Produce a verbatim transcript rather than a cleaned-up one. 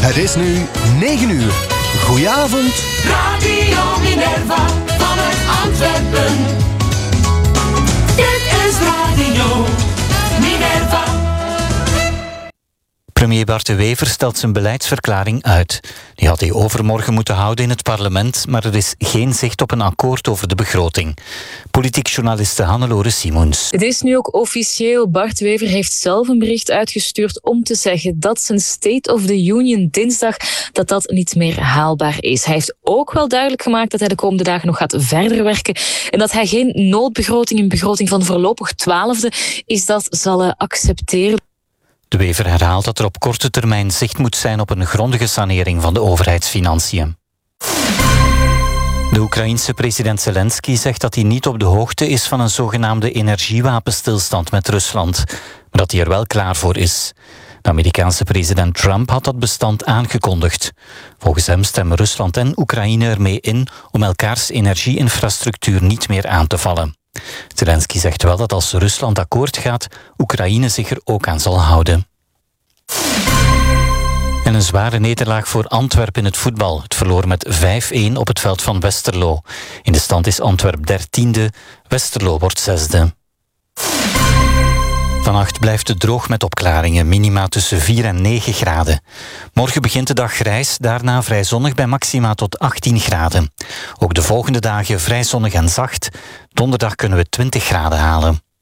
Het is nu negen uur. Goedenavond. Radio Minerva vanuit Antwerpen. Dit is Radio Minerva. Premier Bart De Wever stelt zijn beleidsverklaring uit. Die had hij overmorgen moeten houden in het parlement, maar er is geen zicht op een akkoord over de begroting. Politiek journaliste Hannelore Simoens. Het is nu ook officieel. Bart De Wever heeft zelf een bericht uitgestuurd om te zeggen dat zijn State of the Union dinsdag dat dat niet meer haalbaar is. Hij heeft ook wel duidelijk gemaakt dat hij de komende dagen nog gaat verder werken en dat hij geen noodbegroting, een begroting van voorlopig twaalfde, is dat zal accepteren. De Wever herhaalt dat er op korte termijn zicht moet zijn op een grondige sanering van de overheidsfinanciën. De Oekraïense president Zelensky zegt dat hij niet op de hoogte is van een zogenaamde energiewapenstilstand met Rusland, maar dat hij er wel klaar voor is. De Amerikaanse president Trump had dat bestand aangekondigd. Volgens hem stemmen Rusland en Oekraïne ermee in om elkaars energieinfrastructuur niet meer aan te vallen. Zelensky zegt wel dat als Rusland akkoord gaat, Oekraïne zich er ook aan zal houden. En een zware nederlaag voor Antwerpen in het voetbal. Het verloor met vijf-een op het veld van Westerlo. In de stand is Antwerp dertiende, Westerlo wordt zesde. Vannacht blijft het droog met opklaringen, minima tussen vier en negen graden. Morgen begint de dag grijs, daarna vrij zonnig bij maxima tot achttien graden. Ook de volgende dagen vrij zonnig en zacht. Donderdag kunnen we twintig graden halen.